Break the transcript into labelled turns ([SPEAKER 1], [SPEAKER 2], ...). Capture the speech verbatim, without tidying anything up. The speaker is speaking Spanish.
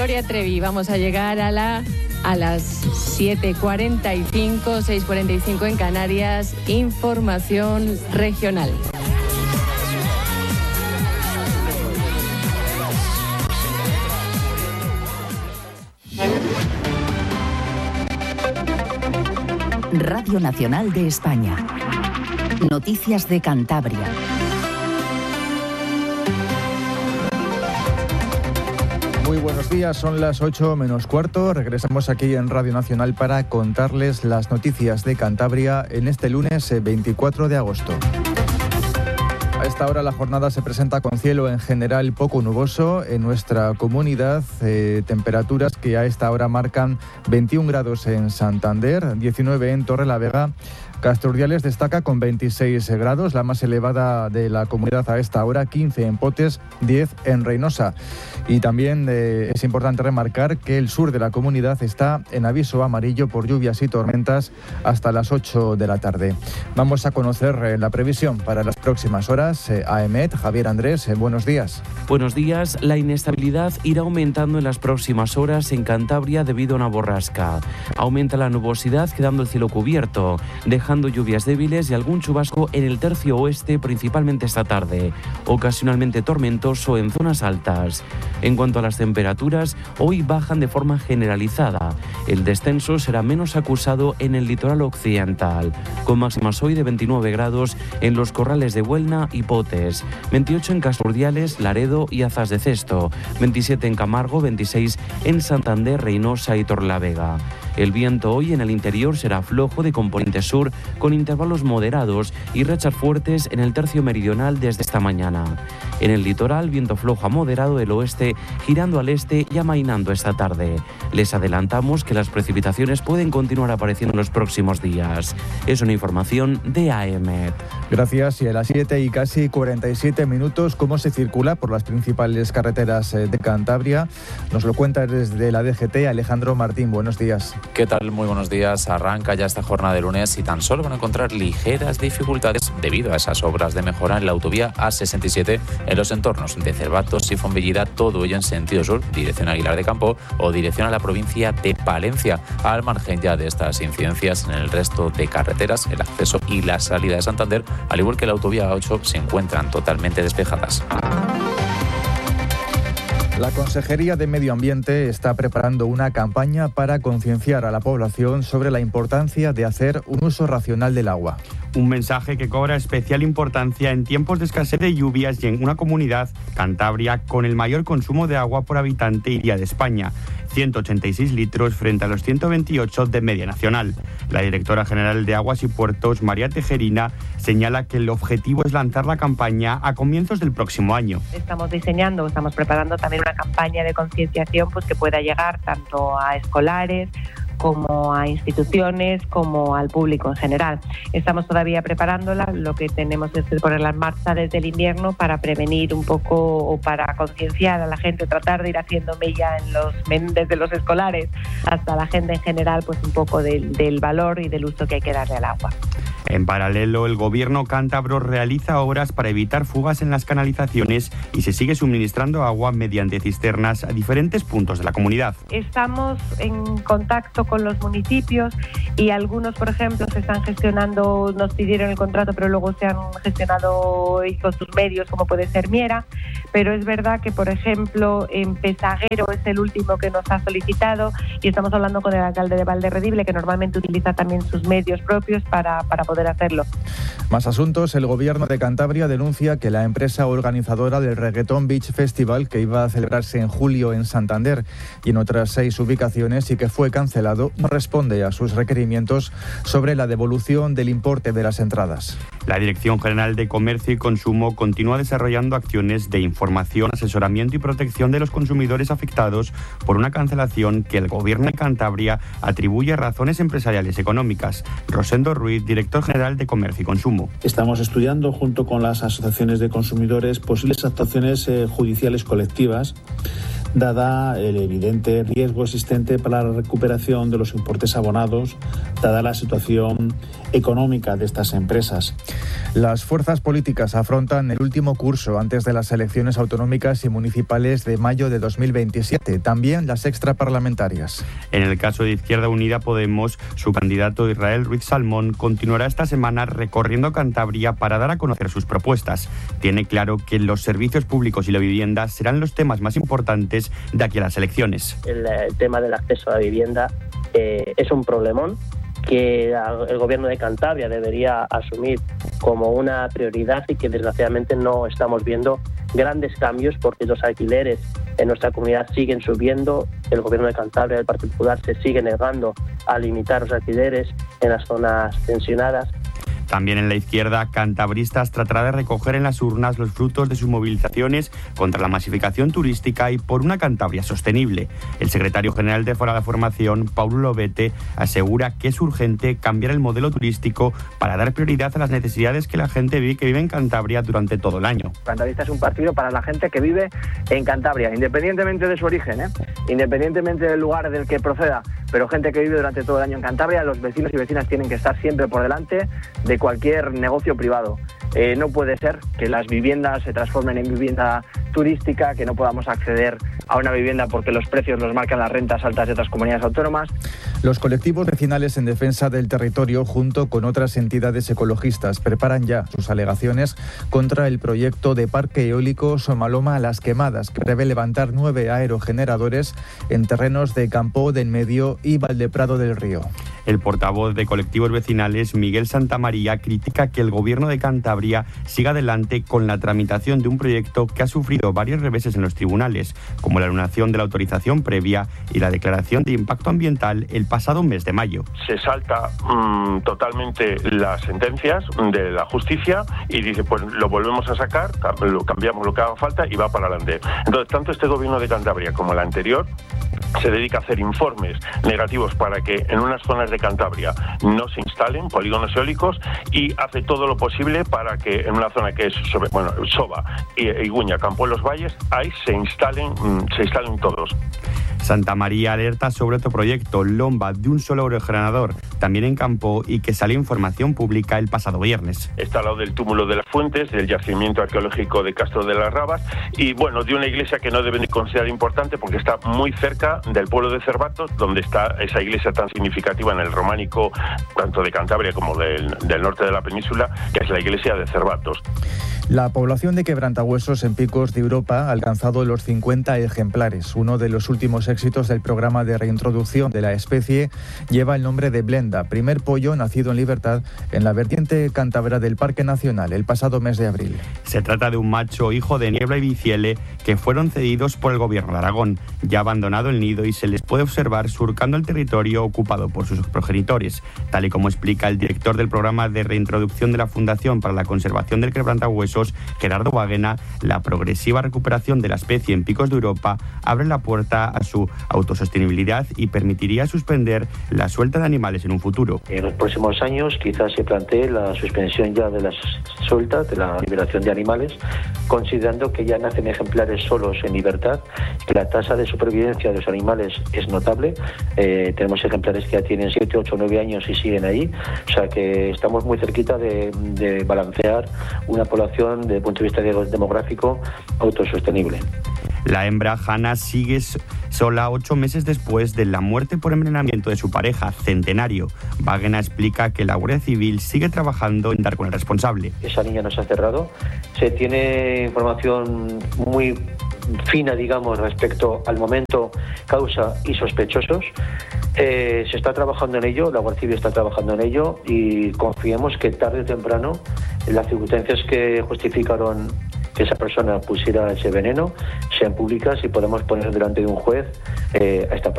[SPEAKER 1] Gloria Trevi. Vamos a llegar a la a las siete cuarenta y cinco, seis cuarenta y cinco en Canarias. Información regional.
[SPEAKER 2] Radio Nacional de España. Noticias de Cantabria.
[SPEAKER 3] Muy buenos días, son las ocho menos cuarto. Regresamos aquí en Radio Nacional para contarles las noticias de Cantabria en este lunes veinticuatro de agosto. A esta hora la jornada se presenta con cielo en general poco nuboso en nuestra comunidad, eh, temperaturas que a esta hora marcan veintiún grados en Santander, diecinueve en Torrelavega. Casturdiales destaca con veintiséis grados, la más elevada de la comunidad a esta hora, quince en Potes, diez en Reynosa. Y también eh, es importante remarcar que el sur de la comunidad está en aviso amarillo por lluvias y tormentas hasta las ocho de la tarde. Vamos a conocer eh, la previsión para las próximas horas. Eh, A E M E T, Javier Andrés, eh, buenos días.
[SPEAKER 4] Buenos días. La inestabilidad irá aumentando en las próximas horas en Cantabria debido a una borrasca. Aumenta la nubosidad quedando el cielo cubierto, dejando lluvias débiles y algún chubasco en el tercio oeste, principalmente esta tarde, ocasionalmente tormentoso en zonas altas. En cuanto a las temperaturas, hoy bajan de forma generalizada. El descenso será menos acusado en el litoral occidental, con máximas hoy de veintinueve grados en los corrales de Buelna y Potes, veintiocho en Casturdiales, Laredo y Azas de Cesto, veintisiete en Camargo, veintiséis en Santander, Reynosa y Torrelavega. El viento hoy en el interior será flojo de componente sur, con intervalos moderados y rachas fuertes en el tercio meridional desde esta mañana. En el litoral, viento flojo a moderado del oeste, girando al este y amainando esta tarde. Les adelantamos que las precipitaciones pueden continuar apareciendo en los próximos días. Es una información de A E M E T.
[SPEAKER 3] Gracias. Y a las siete y casi cuarenta y siete minutos, ¿cómo se circula por las principales carreteras de Cantabria? Nos lo cuenta desde la D G T Alejandro Martín. Buenos días.
[SPEAKER 5] ¿Qué tal? Muy buenos días. Arranca ya esta jornada de lunes y tan solo van a encontrar ligeras dificultades debido a esas obras de mejora en la autovía A sesenta y siete en los entornos de Cervatos y Fonbellida, todo ello en sentido sur, dirección a Aguilar de Campo o dirección a la provincia de Palencia. Al margen ya de estas incidencias en el resto de carreteras, el acceso y la salida de Santander, al igual que la autovía A ocho, se encuentran totalmente despejadas.
[SPEAKER 3] La Consejería de Medio Ambiente está preparando una campaña para concienciar a la población sobre la importancia de hacer un uso racional del agua.
[SPEAKER 6] Un mensaje que cobra especial importancia en tiempos de escasez de lluvias y en una comunidad, Cantabria, con el mayor consumo de agua por habitante y día de España, ciento ochenta y seis litros frente a los ciento veintiocho de media nacional. La directora general de Aguas y Puertos, María Tejerina, señala que el objetivo es lanzar la campaña a comienzos del próximo año.
[SPEAKER 7] Estamos diseñando, estamos preparando también una campaña de concienciación pues, que pueda llegar tanto a escolares, como a instituciones, como al público en general. Estamos todavía preparándola, lo que tenemos es que ponerla en marcha desde el invierno para prevenir un poco o para concienciar a la gente, tratar de ir haciendo mella en los, desde los escolares hasta la gente en general, pues un poco del, del valor y del uso que hay que darle al agua.
[SPEAKER 6] En paralelo, el gobierno cántabro realiza obras para evitar fugas en las canalizaciones y se sigue suministrando agua mediante cisternas a diferentes puntos de la comunidad.
[SPEAKER 7] Estamos en contacto con los municipios y algunos, por ejemplo, se están gestionando, nos pidieron el contrato, pero luego se han gestionado y con sus medios, como puede ser Miera. Pero es verdad que, por ejemplo, en Pesaguero es el último que nos ha solicitado y estamos hablando con el alcalde de Valderredible, que normalmente utiliza también sus medios propios para, para poder hacerlo.
[SPEAKER 3] Más asuntos. El gobierno de Cantabria denuncia que la empresa organizadora del Reggaeton Beach Festival, que iba a celebrarse en julio en Santander y en otras seis ubicaciones y que fue cancelado, no responde a sus requerimientos sobre la devolución del importe de las entradas.
[SPEAKER 6] La Dirección General de Comercio y Consumo continúa desarrollando acciones de información, asesoramiento y protección de los consumidores afectados por una cancelación que el gobierno de Cantabria atribuye a razones empresariales económicas. Rosendo Ruiz, director general de Comercio y Consumo.
[SPEAKER 8] Estamos estudiando junto con las asociaciones de consumidores posibles actuaciones eh, judiciales colectivas, dada el evidente riesgo existente para la recuperación de los importes abonados, dada la situación económica de estas empresas.
[SPEAKER 3] Las fuerzas políticas afrontan el último curso antes de las elecciones autonómicas y municipales de mayo de dos mil veintisiete, también las extraparlamentarias.
[SPEAKER 6] En el caso de Izquierda Unida Podemos, su candidato Israel Ruiz Salmón continuará esta semana recorriendo Cantabria para dar a conocer sus propuestas. Tiene claro que los servicios públicos y la vivienda serán los temas más importantes de aquí a las elecciones.
[SPEAKER 9] El, el tema del acceso a la vivienda eh, es un problemón que el gobierno de Cantabria debería asumir como una prioridad y que desgraciadamente no estamos viendo grandes cambios porque los alquileres en nuestra comunidad siguen subiendo. El gobierno de Cantabria, el Partido Popular, se sigue negando a limitar los alquileres en las zonas tensionadas.
[SPEAKER 6] También en la izquierda, Cantabristas tratará de recoger en las urnas los frutos de sus movilizaciones contra la masificación turística y por una Cantabria sostenible. El secretario general de Fora de Formación, Paulo Lobete, asegura que es urgente cambiar el modelo turístico para dar prioridad a las necesidades que la gente vive, que vive en Cantabria durante todo el año.
[SPEAKER 10] Cantabrista es un partido para la gente que vive en Cantabria, independientemente de su origen, ¿eh? independientemente del lugar del que proceda, pero gente que vive durante todo el año en Cantabria. Los vecinos y vecinas tienen que estar siempre por delante de cualquier negocio privado. Eh, no puede ser que las viviendas se transformen en vivienda turística, que no podamos acceder a una vivienda porque los precios los marcan las rentas altas de otras comunidades autónomas.
[SPEAKER 3] Los colectivos vecinales en defensa del territorio, junto con otras entidades ecologistas, preparan ya sus alegaciones contra el proyecto de parque eólico Somaloma Las Quemadas, que prevé levantar nueve aerogeneradores en terrenos de Campo del Medio y Valdeprado del Río.
[SPEAKER 6] El portavoz de colectivos vecinales, Miguel Santamaría, critica que el gobierno de Cantabria siga adelante con la tramitación de un proyecto que ha sufrido varios reveses en los tribunales, como la anulación de la autorización previa y la declaración de impacto ambiental el pasado mes de mayo.
[SPEAKER 11] Se salta mmm, totalmente las sentencias de la justicia y dice, pues lo volvemos a sacar, lo cambiamos lo que haga falta y va para adelante. Entonces, tanto este gobierno de Cantabria como el anterior se dedica a hacer informes negativos para que en unas zonas de Cantabria no se instalen polígonos eólicos y hace todo lo posible para que en una zona que es sobre, bueno, Soba y Iguña, Campo de los Valles, ahí se instalen, se instalen todos.
[SPEAKER 6] Santamaría alerta sobre otro proyecto, Lomba, de un solo aerogenerador, también en Campo, y que salió información pública el pasado viernes.
[SPEAKER 11] Está al lado del túmulo de las Fuentes, del yacimiento arqueológico de Castro de las Rabas, y bueno, de una iglesia que no deben de considerar importante porque está muy cerca del pueblo de Cervatos, donde está esa iglesia tan significativa en el románico, tanto de Cantabria como del, del norte de la península, que es la iglesia de Cervatos.
[SPEAKER 3] La población de quebrantahuesos en Picos de Europa ha alcanzado los cincuenta ejemplares. Uno de los últimos éxitos del programa de reintroducción de la especie lleva el nombre de Blenda, primer pollo nacido en libertad en la vertiente cántabra del Parque Nacional el pasado mes de abril.
[SPEAKER 6] Se trata de un macho hijo de Niebla y Biciele que fueron cedidos por el gobierno de Aragón. Ya ha abandonado el nido y se les puede observar surcando el territorio ocupado por sus progenitores, tal y como explica el director del programa de reintroducción de la Fundación para la Conservación del Quebrantahuesos, Gerardo Baguena. La progresiva recuperación de la especie en Picos de Europa abre la puerta a su autosostenibilidad y permitiría suspender la suelta de animales en un futuro.
[SPEAKER 12] En los próximos años quizás se plantee la suspensión ya de las sueltas, de la liberación de animales, considerando que ya nacen ejemplares solos en libertad, que la tasa de supervivencia de los animales es notable. Eh, tenemos ejemplares que ya tienen siete, ocho, nueve años y siguen ahí, o sea que estamos muy cerquita de, de balancear una población desde el punto de vista demográfico autosostenible.
[SPEAKER 6] La hembra Hanna sigue sola ocho meses después de la muerte por envenenamiento de su pareja, Centenario. Baguena explica que la Guardia Civil sigue trabajando en dar con el responsable.
[SPEAKER 12] Esa niña no se ha cerrado. Se tiene información muy fina, digamos, respecto al momento, causa y sospechosos. Eh, se está trabajando en ello, la Guardia Civil está trabajando en ello y confiemos que tarde o temprano las circunstancias que justificaron que esa persona pusiera ese veneno sean públicas y podamos poner delante de un juez eh, a esta persona.